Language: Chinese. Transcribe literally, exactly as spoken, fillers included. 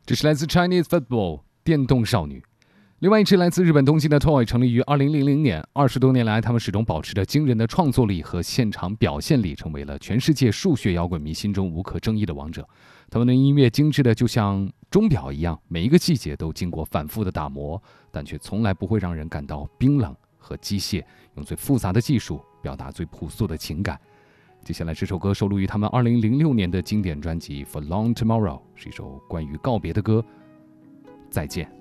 这是来自 Chinese Football 电动少女。另外一支来自日本东京的 Toy 成立于二零零零年，二十多年来，他们始终保持着惊人的创作力和现场表现力，成为了全世界数学摇滚迷心中无可争议的王者。他们的音乐精致的就像钟表一样，每一个细节都经过反复的打磨，但却从来不会让人感到冰冷和机械，用最复杂的技术表达最朴素的情感。接下来这首歌收录于他们二零零六年的经典专辑《For Long Tomorrow》，是一首关于告别的歌。再见。